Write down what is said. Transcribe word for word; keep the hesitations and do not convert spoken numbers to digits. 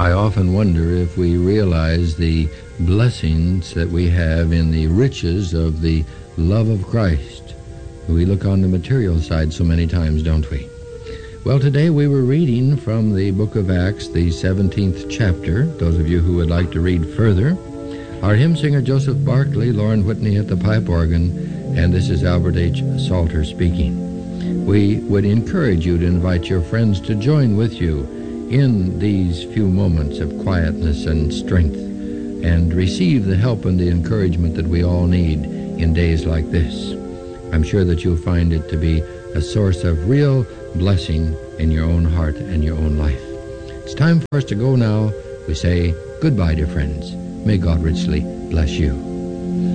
I often wonder if we realize the blessings that we have in the riches of the love of Christ. We look on the material side so many times, don't we? Well, today we were reading from the book of Acts, the seventeenth chapter. Those of you who would like to read further, our hymn singer Joseph Barkley, Lauren Whitney at the pipe organ, and this is Albert H. Salter speaking. We would encourage you to invite your friends to join with you in these few moments of quietness and strength, and receive the help and the encouragement that we all need in days like this. I'm sure that you'll find it to be a source of real blessing in your own heart and your own life. It's time for us to go now. We say goodbye, dear friends. May God richly bless you.